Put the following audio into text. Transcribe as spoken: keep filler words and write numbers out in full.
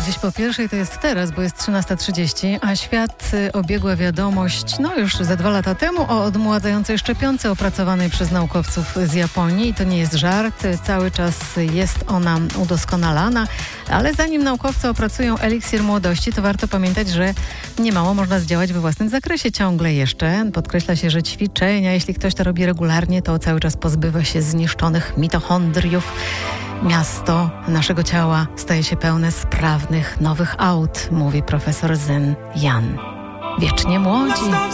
Gdzieś po pierwszej to jest teraz, bo jest trzynasta trzydzieści, a świat obiegła wiadomość, no już ze dwa lata temu, o odmładzającej szczepionce opracowanej przez naukowców z Japonii. I to nie jest żart, cały czas jest ona udoskonalana, ale zanim naukowcy opracują eliksir młodości, to warto pamiętać, że niemało można zdziałać we własnym zakresie ciągle jeszcze. Podkreśla się, że ćwiczenia, jeśli ktoś to robi regularnie, to cały czas pozbywa się zniszczonych mitochondriów. Miasto naszego ciała staje się pełne sprawnych, nowych aut, mówi profesor Zen Yan. Wiecznie młodzi.